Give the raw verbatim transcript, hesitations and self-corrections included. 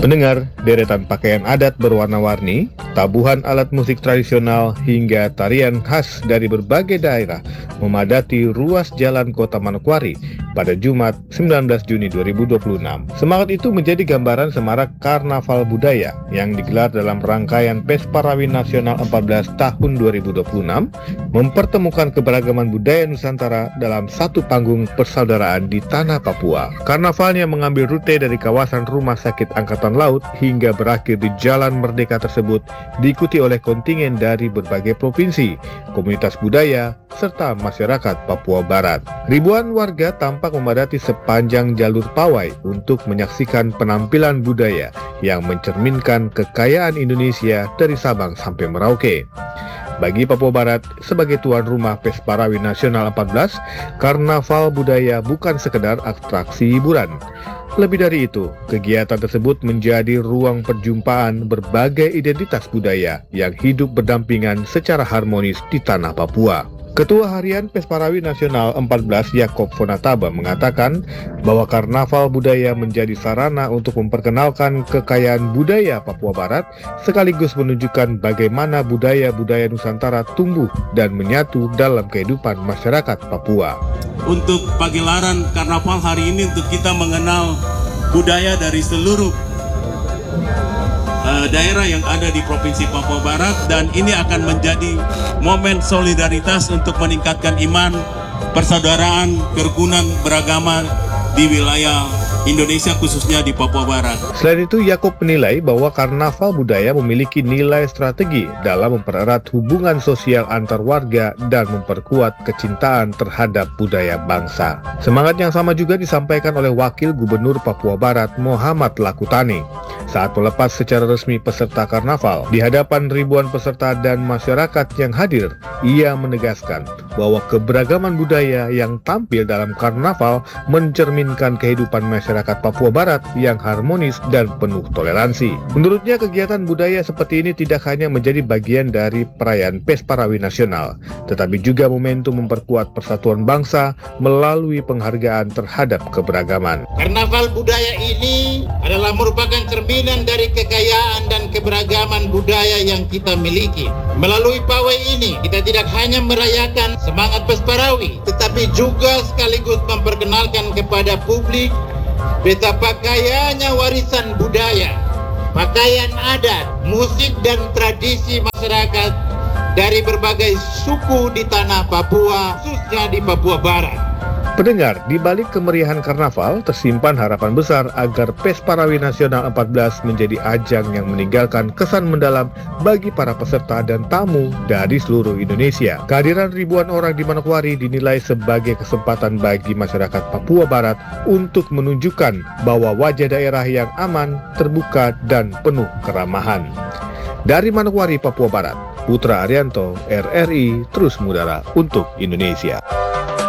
Pendengar, deretan pakaian adat berwarna-warni, tabuhan alat musik tradisional, hingga tarian khas dari berbagai daerah memadati ruas jalan Kota Manokwari pada Jumat sembilan belas Juni dua ribu dua puluh enam. Semangat itu menjadi gambaran semarak karnaval budaya yang digelar dalam rangkaian Pesparawi Nasional empat belas tahun dua ribu dua puluh enam, mempertemukan keberagaman budaya Nusantara dalam satu panggung persaudaraan di tanah Papua. Karnavalnya mengambil rute dari kawasan Rumah Sakit Angkatan Laut hingga berakhir di Jalan Merdeka tersebut, diikuti oleh kontingen dari berbagai provinsi, komunitas budaya, serta masyarakat Papua Barat. Ribuan warga tampak memadati sepanjang jalur pawai untuk menyaksikan penampilan budaya yang mencerminkan kekayaan Indonesia dari Sabang sampai Merauke. Bagi Papua Barat, sebagai tuan rumah Pesparawi Nasional empat belas, karnaval budaya bukan sekedar atraksi hiburan. Lebih dari itu, kegiatan tersebut menjadi ruang perjumpaan berbagai identitas budaya yang hidup berdampingan secara harmonis di tanah Papua. Ketua Harian Pesparawi Nasional empat belas Yaakob Fonataba mengatakan bahwa karnaval budaya menjadi sarana untuk memperkenalkan kekayaan budaya Papua Barat, sekaligus menunjukkan bagaimana budaya-budaya Nusantara tumbuh dan menyatu dalam kehidupan masyarakat Papua. Untuk pagelaran karnaval hari ini, untuk kita mengenal budaya dari seluruh uh, daerah yang ada di Provinsi Papua Barat, dan ini akan menjadi momen solidaritas untuk meningkatkan iman, persaudaraan, kerukunan beragama di wilayah Indonesia, khususnya di Papua Barat. Selain itu, Yaakob menilai bahwa karnaval budaya memiliki nilai strategi dalam mempererat hubungan sosial antar warga dan memperkuat kecintaan terhadap budaya bangsa. Semangat yang sama juga disampaikan oleh Wakil Gubernur Papua Barat Muhammad Lakutani saat melepas secara resmi peserta karnaval. Di hadapan ribuan peserta dan masyarakat yang hadir, ia menegaskan bahwa keberagaman budaya yang tampil dalam karnaval mencerminkan kehidupan masyarakat Papua Barat yang harmonis dan penuh toleransi. Menurutnya, kegiatan budaya seperti ini tidak hanya menjadi bagian dari perayaan Pesparawi Nasional, tetapi juga momentum memperkuat persatuan bangsa melalui penghargaan terhadap keberagaman. Karnaval budaya ini adalah merupakan cerminan dari kekayaan dan keberagaman budaya yang kita miliki. Melalui pawai ini, kita tidak hanya merayakan semangat Pesparawi, tetapi juga sekaligus memperkenalkan kepada publik betapa kayanya warisan budaya, pakaian adat, musik dan tradisi masyarakat dari berbagai suku di tanah Papua, khususnya di Papua Barat. Pendengar, di balik kemeriahan karnaval tersimpan harapan besar agar Pesparawi Nasional empat belas menjadi ajang yang meninggalkan kesan mendalam bagi para peserta dan tamu dari seluruh Indonesia. Kehadiran ribuan orang di Manokwari dinilai sebagai kesempatan bagi masyarakat Papua Barat untuk menunjukkan bahwa wajah daerah yang aman, terbuka, dan penuh keramahan. Dari Manokwari, Papua Barat, Putra Arianto, R R I, terus mengudara untuk Indonesia.